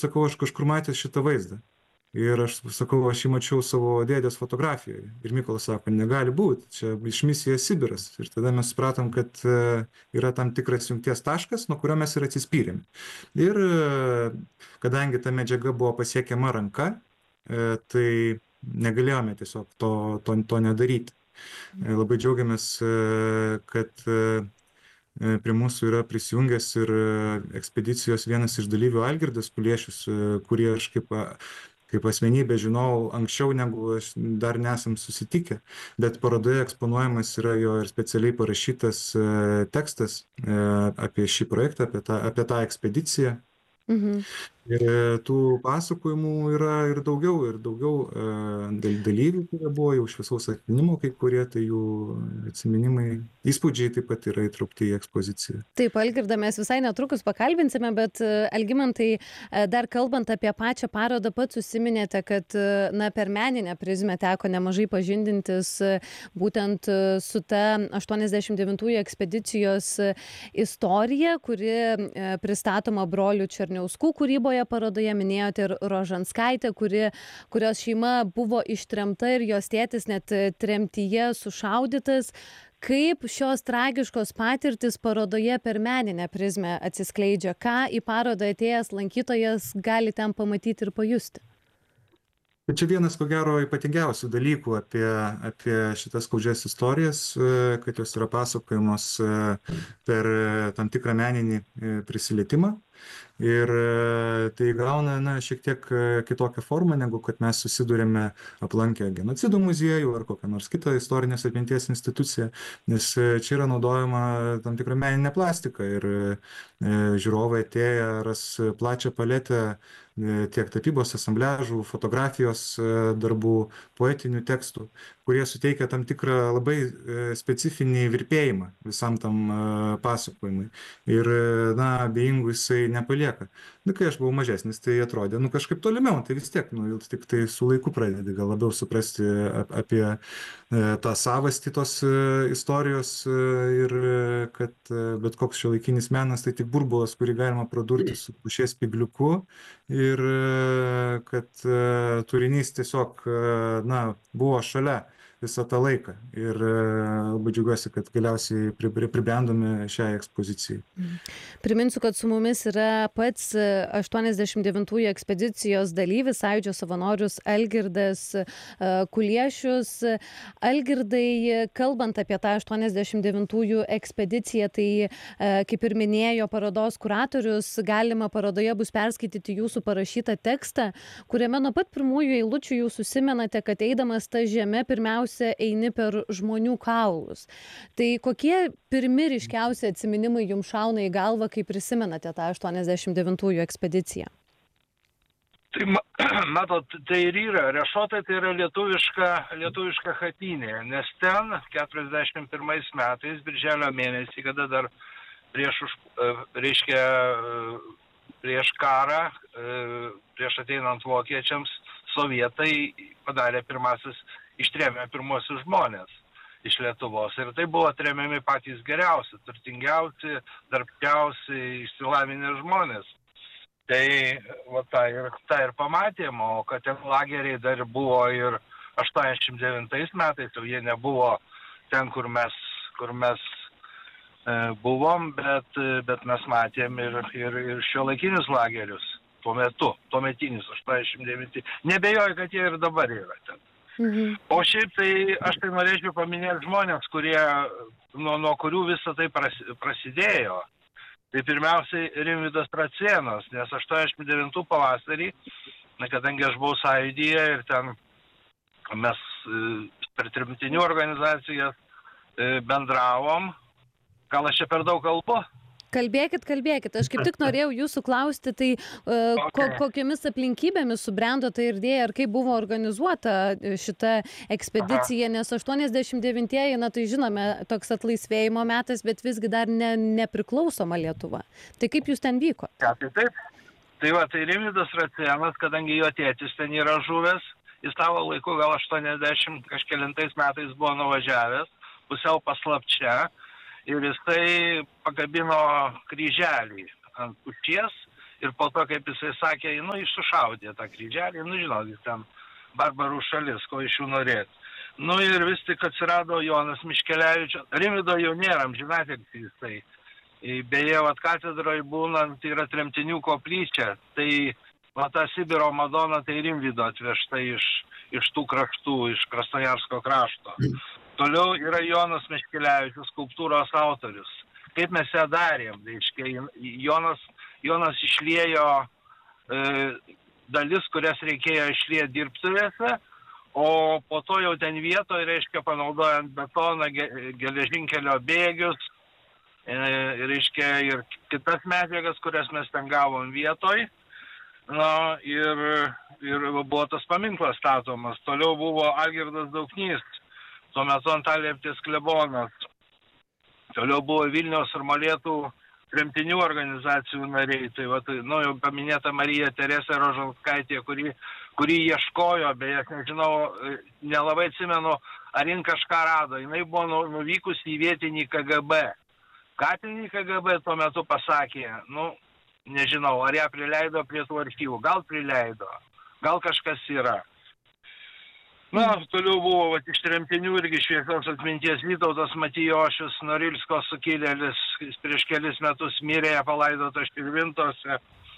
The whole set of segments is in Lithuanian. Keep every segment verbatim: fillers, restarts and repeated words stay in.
sakau, aš kažkur matęs šitą vaizdą. Ir aš sakau, aš jį mačiau savo dėdės fotografijoje. Ir Mykolas sako, negali būti, čia iš misijos Sibiras. Ir tada mes supratom, kad yra tam tikras jungties taškas, nuo kurio mes ir atsispyrėm. Ir kadangi ta medžiaga buvo pasiekiama ranka, tai negalėjome tiesiog to, to, to nedaryti. Labai džiaugiamės, kad prie mūsų yra prisijungęs ir ekspedicijos vienas iš dalyvių Algirdas Kuliešius, kurį aš kaip kaip asmenybę žinau anksčiau, negu aš dar nesam susitikę, bet parodoje eksponuojamas yra jo ir specialiai parašytas tekstas apie šį projektą, apie tą, apie tą ekspediciją. Mhm. Ir tų pasakojimų yra ir daugiau, ir daugiau dalyvių, kurie buvo jau šviesaus atminimo, kai kurie, tai jų atsiminimai, įspūdžiai taip pat yra įtraukti į ekspoziciją. Taip, Algirdą mes visai netrukus pakalbinsime, bet Algimantai, dar kalbant apie pačią parodą, pats užsiminėte, kad na, per meninę prizmę teko nemažai pažindintis būtent su ta aštuoniasdešimt devintųjų ekspedicijos istorija, kuri pristatoma brolių Černiauskų kūryboje parodoje, minėjote ir Rožanskaitę, kuri, kurios šeima buvo ištremta ir jos tėtis net tremtyje sušaudytas. Kaip šios tragiškos patirtis parodoje per meninę prizmę atsiskleidžia? Ką į parodą atėjęs lankytojas gali ten pamatyti ir pajusti? Čia vienas, ko gero, ypatingiausių dalykų apie, apie šitas skaudžias istorijas, kad jos yra pasakojamos per tam tikrą meninį prisilietimą. Ir tai gauna na, šiek tiek kitokią formą, negu kad mes susidurėme aplankę genocidų muziejų ar kokią nors kitą istorinės atminties instituciją, nes čia yra naudojama tam tikra meninė plastika ir žiūrovai atėję ras plačią paletę tiek tapybos asambliažų, fotografijos darbų, poetinių tekstų, kurie suteikia tam tikrą labai specifinį virpėjimą visam tam pasakojimui. Ir, na, abejingų jisai nepalieka. Na, kai aš buvau mažesnis, tai atrodė, nu, kažkaip tolimiau, tai vis tiek, nu, tik tai su laiku pradedi gal labiau suprasti apie tą savastį tos istorijos ir kad bet koks šiuolaikinis menas tai tik burbulas, kurį galima pradurti su pušies spygliuku ir kad turinys tiesiog, na, buvo šalia visą tą laiką. Ir labai džiaugiuosi, kad galiausiai pribrendome šiai ekspozicijai. Priminsiu, kad su mumis yra pats aštuoniasdešimt devintųjų ekspedicijos dalyvis, Sąjūdžio savanorius Algirdas Kuliešius. Algirdai, kalbant apie tą aštuoniasdešimt devintųjų ekspediciją, tai kaip ir minėjo parodos kuratorius, galima parodoje bus perskaityti jūsų parašytą tekstą, kuriame nuo pat pirmųjų eilučių jūs užsimenate, kad eidamas tą žemę pirmiausia eini per žmonių kaulus. Tai kokie pirmi ryškiausi atsiminimai jums šauna į galvą, kai prisimenate tą aštuoniasdešimt devintųjų ekspediciją? Tai, matot, tai ir yra. Rešotai tai yra lietuviška, lietuviška chatinė, nes ten keturiasdešimt pirmais metais, birželio mėnesį, kada dar prieš, reiškia, prieš karą, prieš ateinant vokiečiams, sovietai padarė pirmasis, ištrėmė pirmosius žmonės iš Lietuvos. Ir tai buvo tremiami patys geriausi, turtingiausi, darbščiausi, išsilavinę žmonės. Tai va, tą, ir, tą ir pamatėm, o kad ten lageriai dar buvo ir aštuoniasdešimt devintais metais, jau jie nebuvo ten, kur mes, kur mes e, buvom, bet, bet mes matėm ir, ir, ir šiuolaikinius lagerius tuo metu, tuometinius aštuoniasdešimt devinti. Nebejoju, kad jie ir dabar yra ten. Mhm. O šiaip tai aš tai norėčiau paminėti žmonės, kurie, nuo, nuo kurių visą tai pras, prasidėjo. Tai pirmiausiai Rimvydas Tracėnas, nes aštuoniasdešimt devintų pavasarį, kadangi aš buvau Sąjūdyje ir ten mes per tremtinių organizacijas bendravom, gal aš čia per daug kalbu? Kalbėkit, kalbėkit. Aš kaip tik norėjau jūsų klausti, tai uh, okay. ko, kokiamis aplinkybėmis subrendo ta idėja ir kaip buvo organizuota šita ekspedicija, Aha. nes aštuoniasdešimt devintieji, na tai žinome, toks atlaisvėjimo metas, bet visgi dar ne, nepriklausoma Lietuva. Tai kaip jūs ten vyko? Ja, tai taip. Tai va, tai Rimvydas Tracėnas, kadangi jo tėtis ten yra žuvęs, jis savo laiku gal aštuoniasdešimt kažkelintais metais buvo nuvažiavęs, pusiau paslapčia. Ir jisai pakabino kryželį ant pušies ir po to, kaip jisai sakė, nu, išsušaudė tą kryželį, nu, žinot, jis ten barbarų šalis, ko iš jų norėt. Nu, ir vis tik atsirado Jonas Miškelevičius, Rimvydo jau nėra, amžinatilsį jisai. Beje, vat katedroje būnant yra tremtinių koplyčia, tai va ta Sibiro Madona, tai Rimvydo atvežta iš, iš tų kraštų, iš Krasnojarsko krašto. Toliau yra Jonas Miškelevičius, skulptūros autorius. Kaip mes ją darėm, reiškia, Jonas, Jonas išliejo e, dalis, kurias reikėjo išlieti dirbtuvėse, o po to jau ten vietoje, reiškia, panaudojant betoną, geležinkelio bėgius, e, reiškia, ir kitas medžiagas, kurias mes ten gavom vietoj. Na, ir, ir buvo tas paminklas statomas. Toliau buvo Algirdas Dauknys, tuo metu Antalieptės klebonas. Toliau buvo Vilniaus ir Molėtų tremtinių organizacijų nariai. Tai va, nu, jau paminėta Marija Teresė Rožanskaitė, kuri, kuri ieškojo, beje, aš nežinau, nelabai atsimenu, ar jin kažką rado. Jinai buvo nu, nuvykusi į vietinį K G B. Katinį K G B tuo metu pasakė, nu, nežinau, ar ją prileido prie tų archyvų. Gal prileido, gal kažkas yra. Na, toliau buvo vat, iš tremtinių irgi šviesios atminties Vytautas Matijošius, Norilsko sukilėlis, prieš kelis metus mirė, palaidotas Širvintose.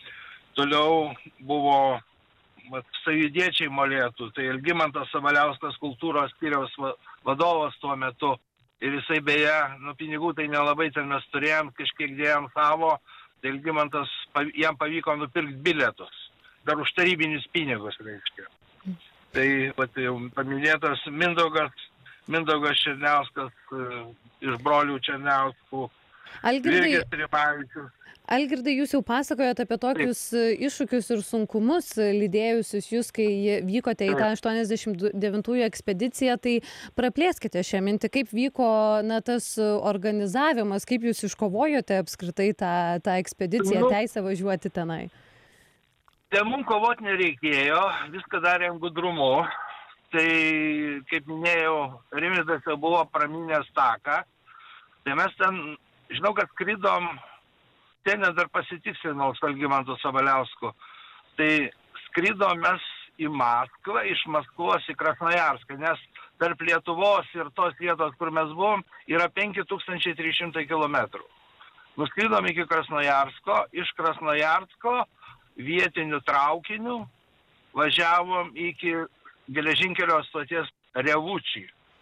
Toliau buvo vat, sąjūdiečiai Molėtų, tai Algimantas Sabaliauskas, kultūros skyriaus vadovas tuo metu. Ir jisai beje, nu pinigų tai nelabai ten mes turėjom, kažkiek dėjom savo, tai Algimantas, jam pavyko nupirkti bilietus, dar už tarybinius pinigus, reiškia. Tai pat, jau paminėtas Mindaugas, Mindaugas Černiauskas, iš brolių Černiauskų, Virgis Rimavičius. Algirdai, jūs jau pasakojot apie tokius Taip. Iššūkius ir sunkumus lydėjusius jūs, kai vykote į tą aštuoniasdešimt devintųjų ekspediciją, tai praplėskite šią mintį, kaip vyko na, tas organizavimas, kaip jūs iškovojote apskritai tą, tą ekspediciją, nu, teisę važiuoti tenai. Tai mums kovoti nereikėjo, viską darėm gudrumu. Tai, kaip minėjau, Rimvydas jau buvo praminęs taką. Tai mes ten, žinau, kad skridom, ten dar pasitikslinau su Algimantu Sabaliausku. Tai skridom mes į Maskvą, iš Maskvos į Krasnojarską, nes tarp Lietuvos ir tos vietos, kur mes buvom, yra penki tūkstančiai trys šimtai kilometrų. Nuskridom iki Krasnojarsko, iš Krasnojarsko vietinių traukinių važiavom iki geležinkelio stoties Revučiai.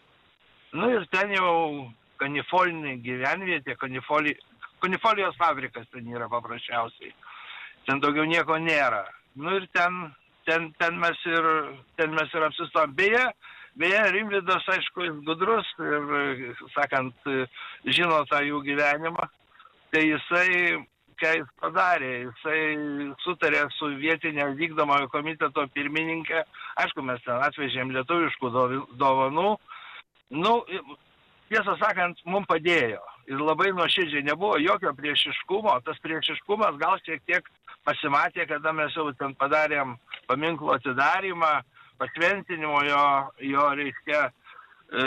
Nu ir ten jau kanifolinė gyvenvietė, kanifoli, kanifolijos fabrikas ten yra paprasčiausiai. Ten daugiau nieko nėra. Nu ir ten, ten, ten mes ir, ten mes ir apsistojom. Beje, beje, Rimvydas, aišku, jis gudrus ir, sakant, žino tą jų gyvenimą. Tai jisai, ką jis padarė, jisai sutarė su vietinė vykdomojo komiteto pirmininkė. Aišku, mes ten atvežėm lietuviškų dovanų. Nu, tiesą sakant, mums padėjo. Ir labai nuoširdžiai nebuvo jokio priešiškumo. Tas priešiškumas gal šiek tiek pasimatė, kada mes jau ten padarėm paminklo atidarymą, pašventinimo jo, jo reiškia, e,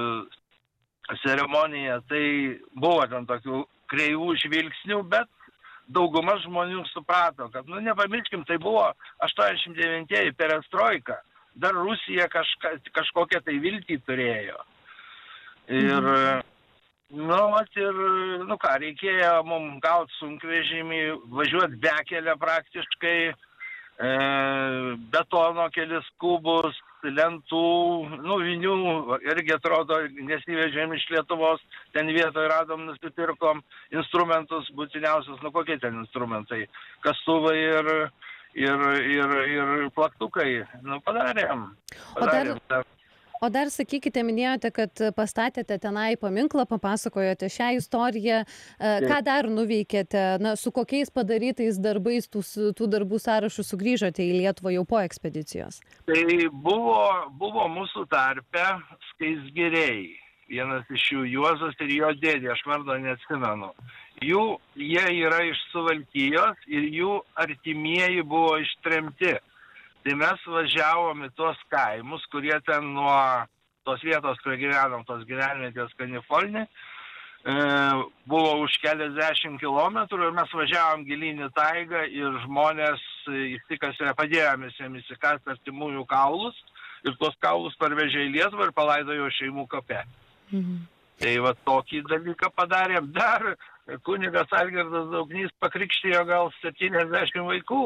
ceremoniją. Tai buvo ten tokių kreivų žvilgsnių, bet dauguma žmonių suprato, kad, nu, nepamirškim, tai buvo aštuoniasdešimt devintieji perestroika. Dar Rusija kažka, kažkokią tai viltį turėjo. Ir, mhm. nu, ir, nu ką, reikėjo mums gauti sunkvežimį, važiuoti bekelę praktiškai, e, betono kelis kubus, lentų, nu, vinių, irgi atrodo, nesivežėm iš Lietuvos, ten vietoje radom, nusipirkom instrumentus būtiniausius, nu, kokie ten instrumentai, kastuvai ir, ir, ir, ir plaktukai, nu, padarėm. padarėm. O dar, o dar sakykite, minėjote, kad pastatėte tenai paminklą, papasakojote šią istoriją, ką dar nuveikėte, na, su kokiais padarytais darbais tų, tų darbų sąrašų sugrįžote į Lietuvą jau po ekspedicijos? Tai buvo, buvo mūsų tarpe skaisgiriai, vienas iš jų Juozas ir jo dėdė, aš vardo neatsimenu. Jų, jie yra iš Suvalkijos ir jų artimieji buvo ištremti. Tai mes važiavom į tuos kaimus, kurie ten nuo tos vietos, kur gyvenom, tos gyvenvietės Kanifolinė, buvo už keliasdešimt kilometrų ir mes važiavom gilyn į taigą ir žmonės įsikasė, padėjomės jiems įsikasti artimųjų kaulus ir tuos kaulus parvežė į Lietuvą ir palaidojo šeimų kape. Mhm. Tai va tokį dalyką padarėm. Dar kunigas Algirdas Daugnys pakrikštijo gal septyniasdešimt vaikų.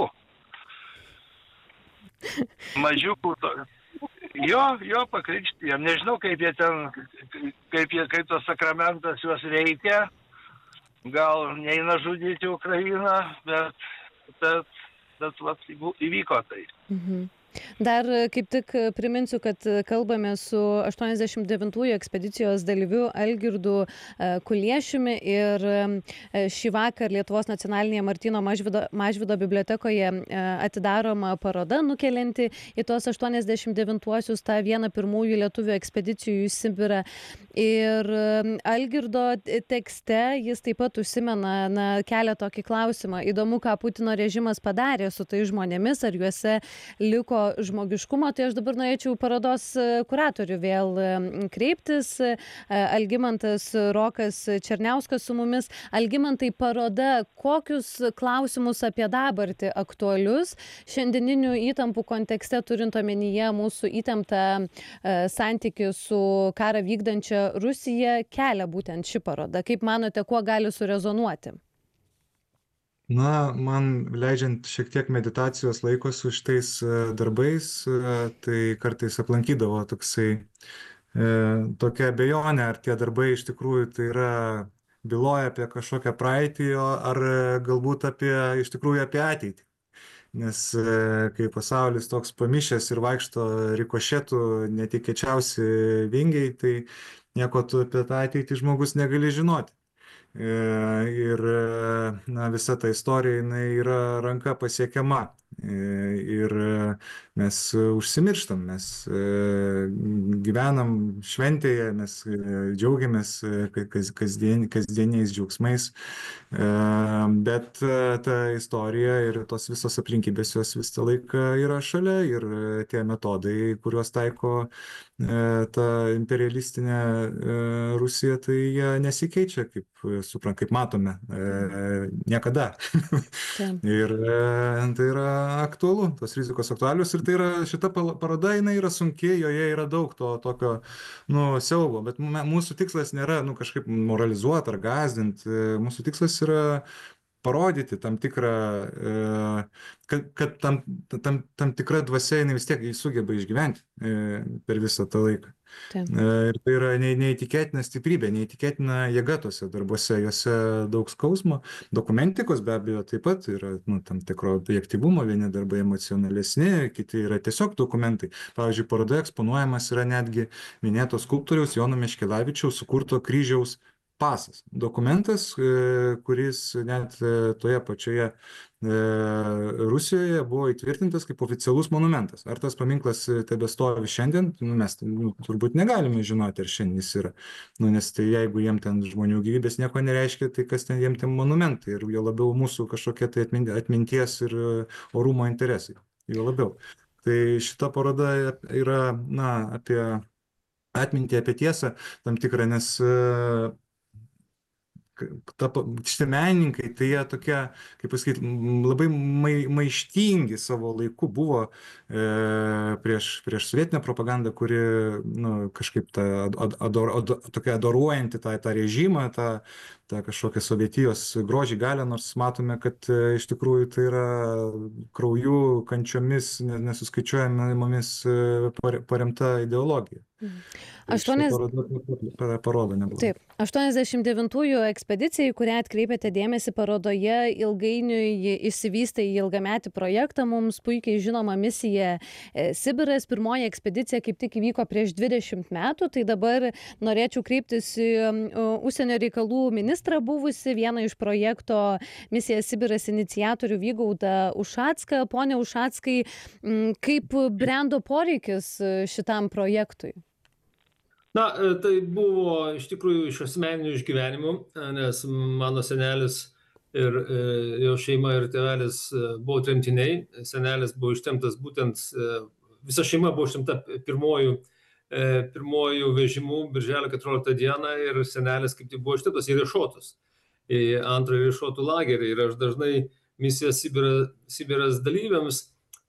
Mažiukų. To... Jo, jo pakrikštijom. Nežinau, kaip jie ten, kaip, jie, kaip tas sakramentas juos veikia. Gal neina žudyti Ukrainą, bet, bet, bet vat, įvyko tai. Mhm. Dar kaip tik priminsiu, kad kalbame su aštuoniasdešimt devintųjų ekspedicijos dalyviu Algirdu Kuliešiumi ir šį vakar Lietuvos nacionalinėje Martyno Mažvydo, Mažvydo bibliotekoje atidaroma paroda nukelianti į tos aštuoniasdešimt devintuosius tą vieną pirmųjų lietuvių ekspedicijų į Sibirą. Ir Algirdo tekste jis taip pat užsimena, na, kelia tokį klausimą. Įdomu, ką Putino režimas padarė su tai žmonėmis, ar juose liko žmogiškumo. Tai aš dabar norėčiau parodos kuratorių vėl kreiptis. Algimantas Rokas Černiauskas su mumis. Algimantai, paroda, kokius klausimus apie dabartį aktualius šiandieninių įtampų kontekste, turint omenyje mūsų įtemptą santykį su karą vykdančia Rusija, kelia būtent ši paroda? Kaip manote, kuo gali surezonuoti? Na, man leidžiant šiek tiek meditacijos laiko su šitais darbais, tai kartais aplankydavo toksai e, tokia abejonė, ar tie darbai iš tikrųjų tai yra byloja apie kažkokią praeitį, ar galbūt apie, iš tikrųjų apie ateitį. Nes kai pasaulis toks pamišęs ir vaikšto rikošetų netikėčiausi vingiai, tai nieko tu apie tą ateitį žmogus negali žinoti. Ir na, visa ta istorija jinai yra ranka pasiekiama ir mes užsimirštam, mes gyvenam šventėje, mes džiaugiamės kasdien, kasdieniais džiaugsmais, bet ta istorija ir tos visos aplinkybės jos visą laiką yra šalia ir tie metodai, kuriuos taiko ta imperialistinė Rusija, tai jie nesikeičia, kaip supran, kaip matome, niekada. Ir tai yra aktualu, tos rizikos aktualius ir tai yra, šita paroda, jinai yra sunki, joje yra daug to tokio, nu, siaubo, bet mūsų tikslas nėra, nu, kažkaip moralizuoti ar gąsdinti, mūsų tikslas yra parodyti tam tikrą, kad, kad tam, tam, tam tikra dvasia jinai vis tiek sugeba išgyventi per visą tą laiką. Taip. Ir tai yra neįtikėtina stiprybė, neįtikėtina jėga tose darbuose, juose daug skausmo, dokumentikos be abejo taip pat yra, nu, tam tikro objektyvumo, vieni darbai emocionalesni, kiti yra tiesiog dokumentai. Pavyzdžiui, parodoje eksponuojamas yra netgi minėto skulptoriaus Jono Meškelevičiaus sukurto kryžiaus pasas. Dokumentas, kuris net toje pačioje Rusijoje buvo įtvirtintas kaip oficialus monumentas. Ar tas paminklas tebestovi šiandien? Nu, mes nu, turbūt negalime žinoti, ar šiandien jis yra. Nu, nes tai jeigu jiem ten žmonių gyvybės nieko nereiškia, tai kas ten jiem ten monumentai ir jo labiau mūsų kažkokie tai atminties ir orumo interesai. Jo labiau. Tai šita paroda yra, na, apie atmintį, apie tiesą tam tikrą, nes ta, šitie menininkai, tai jie tokie, kaip pasakyti, labai mai, maištingi savo laiku buvo e, prieš, prieš sovietinę propagandą, kuri nu, kažkaip ta, ador, ador, tokia adoruojanti tą, tą režimą, tą, tą kažkokią sovietijos grožį galę, nors matome, kad e, iš tikrųjų tai yra krauju, kančiomis, nesuskaičiuojamomis e, paremta ideologija. Aštuonias... Parodo nebuvo. Taip, aštuoniasdešimt devintųjų ekspedicijai, kurią atkreipėte dėmesį parodoje, ilgainiui išsivystė į ilgametį projektą, mums puikiai žinoma misija Sibiras. Pirmoji ekspedicija kaip tik įvyko prieš dvidešimt metų, tai dabar norėčiau kreiptis į užsienio reikalų ministrą buvusi, vieną iš projekto misija Sibiras iniciatorių Vygaudą Ušacką. Pone Ušackai, kaip brendo poreikis šitam projektui? Na, tai buvo iš tikrųjų iš asmeninių išgyvenimų, nes mano senelis ir jo šeima ir tėvelis buvo tremtiniai. Senelis buvo ištremtas būtent, visa šeima buvo ištremta pirmojų pirmojų vežimų birželio keturioliktą dieną ir senelis kaip tik buvo ištirtas į Riešotus, į antrąjį Riešotų lagerį. Ir aš dažnai misijos Sibiras, Sibiras dalyviams